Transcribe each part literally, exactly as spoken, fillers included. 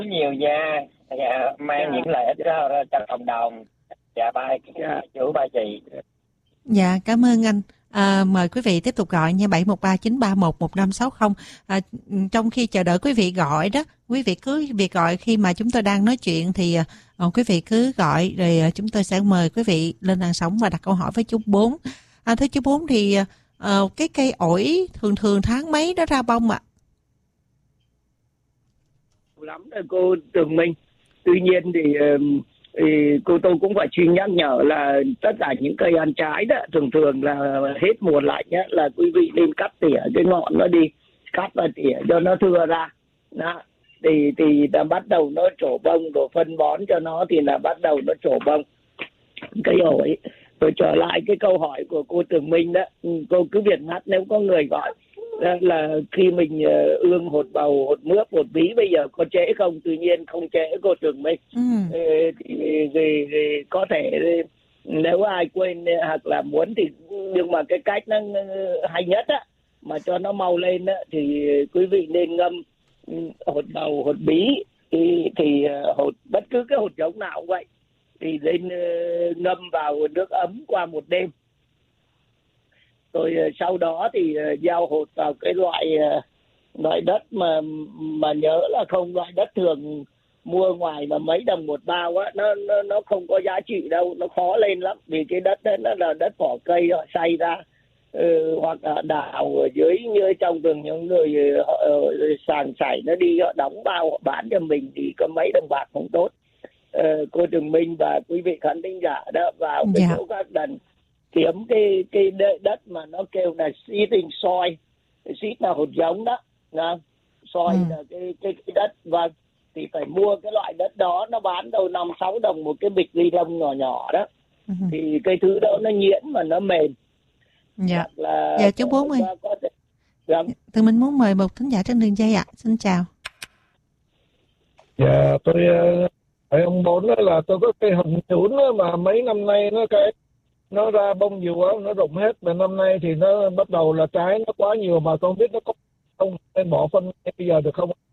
nhiều nha. Dạ, mang Dạ. những lợi ích đó ra cho cộng đồng. Dạ ba Dạ. chú ba chị. Dạ, cảm ơn anh. À, mời quý vị tiếp tục gọi nha, bảy một ba chín ba một một năm sáu không. À, trong khi chờ đợi quý vị gọi đó, quý vị cứ việc gọi khi mà chúng tôi đang nói chuyện thì à, quý vị cứ gọi rồi à, chúng tôi sẽ mời quý vị lên làn sóng và đặt câu hỏi với chú Bốn. À, thưa chú Bốn thì à, cái cây ổi thường thường tháng mấy nó ra bông ạ? À? Lắm rồi cô Tường Minh. Tuy nhiên thì, thì cô tôi cũng phải chuyên nhắc nhở là tất cả những cây ăn trái đó thường thường là hết mùa lạnh á, là quý vị nên cắt tỉa cái ngọn nó đi, cắt và tỉa cho nó thưa ra đó. thì thì đã bắt đầu nó trổ bông, rồi phân bón cho nó thì là bắt đầu nó trổ bông cây ổi. Rồi trở lại cái câu hỏi của cô Tường Minh đó, cô cứ việc ngắt nếu có người gọi là khi mình ương hột bầu, hột mướp, hột bí bây giờ có trễ không? Tuy nhiên không trễ cô Tường Minh. Ừ. thì, thì, thì có thể nếu ai quên hoặc là muốn thì, nhưng mà cái cách nó hay nhất á mà cho nó mau lên á, thì quý vị nên ngâm hột bầu, hột bí thì, thì hột bất cứ cái hột giống nào cũng vậy thì lên ngâm vào nước ấm qua một đêm. Rồi sau đó thì giao hột vào cái loại loại đất mà mà nhớ là không loại đất thường mua ngoài mà mấy đồng một bao á, nó nó nó không có giá trị đâu, nó khó lên lắm vì cái đất đó nó là đất vỏ cây họ xay ra. Ừ, hoặc là đào ở dưới như trong rừng những người uh, sàn sảy nó đi họ đóng bao họ bán cho mình thì có mấy đồng bạc không tốt. Uh, cô Trường Minh và quý vị khán thính giả đó vào cái Dạ. chỗ các đần kiếm cái cái đất mà nó kêu là seeding soil, seed là hột giống đó, đó. Soil Ừ. là cái, cái cái đất, vâng, thì phải mua cái loại đất đó, nó bán đâu năm sáu đồng một cái bịch ni lông nhỏ nhỏ đó. Ừ. Thì cái thứ đó nó nhuyễn mà nó mềm. Dạ. Là Dạ chú Bốn ơi, có, có thể... Vâng. Tụi mình muốn mời một thính giả trên đường dây ạ. À. Xin chào. Dạ tôi hỏi ông Bốn đó là tôi có cây hồng nhũn mà mấy năm nay nó cái nó ra bông nhiều quá, nó rụng hết, mà năm nay thì nó bắt đầu là trái nó quá nhiều mà không biết nó có không nên bỏ phân bây giờ được không?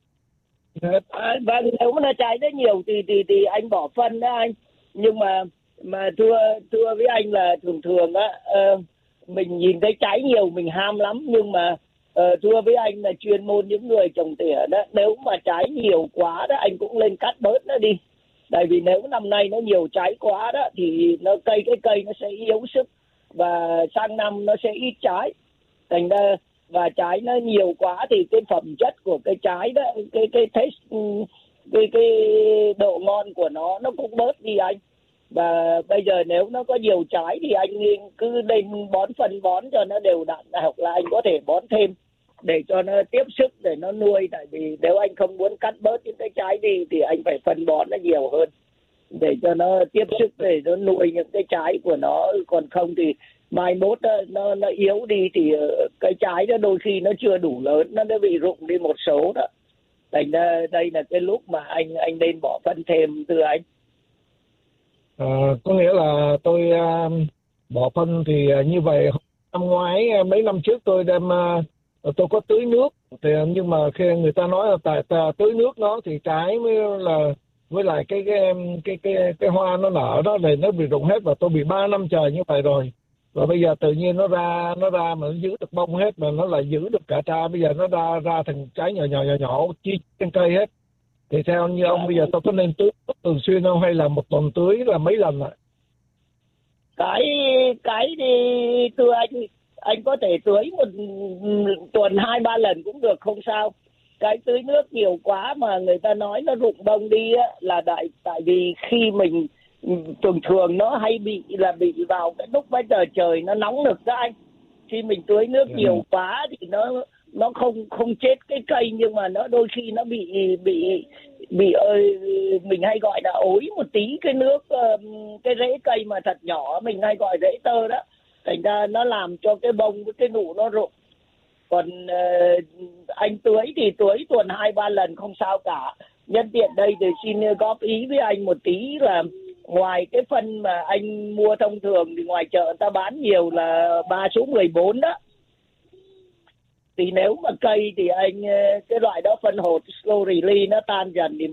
À, vâng, nếu mà nó trái rất nhiều thì thì thì anh bỏ phân đó anh, nhưng mà mà thưa thưa với anh là thường thường á uh, mình nhìn thấy trái nhiều mình ham lắm, nhưng mà uh, thưa với anh là chuyên môn những người trồng tỉa đó, nếu mà trái nhiều quá đó anh cũng lên cắt bớt nó đi. Tại vì nếu năm nay nó nhiều trái quá đó thì nó cây cái cây nó sẽ yếu sức và sang năm nó sẽ ít trái. Thành ra và trái nó nhiều quá thì cái phẩm chất của cái trái đó, cái cái taste, cái cái độ ngon của nó nó cũng bớt đi anh. Và bây giờ nếu nó có nhiều trái thì anh cứ nên bón phân bón cho nó đều đặn, hoặc là anh có thể bón thêm để cho nó tiếp sức để nó nuôi. Tại vì nếu anh không muốn cắt bớt những cái trái đi thì anh phải phân bón nó nhiều hơn để cho nó tiếp sức để nó nuôi những cái trái của nó. Còn không thì mai mốt nó nó yếu đi thì cái trái đó đôi khi nó chưa đủ lớn, nó đã bị rụng đi một số đó. Thành ra đây là cái lúc mà anh anh nên bỏ phân thêm thưa anh. À, có nghĩa là tôi uh, bỏ phân thì uh, như vậy. Năm ngoái uh, mấy năm trước tôi đem uh, tôi có tưới nước thì, nhưng mà khi người ta nói là tại, tại tưới nước nó thì trái mới là với lại cái cái cái cái cái hoa nó nở đó này nó bị rụng hết, và tôi bị ba năm trời như vậy rồi. Và bây giờ tự nhiên nó ra nó ra mà nó giữ được bông hết, mà nó lại giữ được cả trái, bây giờ nó ra ra thành trái nhỏ nhỏ nhỏ nhỏ chi trên cây hết. Thì theo như ông bây giờ tôi có nên tưới thường xuyên không, hay là một tuần tưới là mấy lần ạ? Cái cái thì thưa anh anh có thể tưới một tuần hai ba lần cũng được, không sao. Cái tưới nước nhiều quá mà người ta nói nó rụng bông đi á, là đại tại vì khi mình thường thường nó hay bị là bị vào cái lúc bây giờ trời nó nóng nực đó anh. Khi mình tưới nước Yeah. nhiều quá thì nó nó không không chết cái cây, nhưng mà nó đôi khi nó bị bị bị ơi mình hay gọi là ối một tí cái nước, cái rễ cây mà thật nhỏ mình hay gọi rễ tơ đó. Thành ra nó làm cho cái bông với cái nụ nó rụng. Còn uh, anh tưới thì tưới tuần hai ba lần không sao cả. Nhân tiện đây thì xin góp ý với anh một tí là ngoài cái phân mà anh mua thông thường thì ngoài chợ người ta bán nhiều là ba số mười bốn đó. Thì nếu mà cây thì anh cái loại đó phân hột slow release nó tan dần thì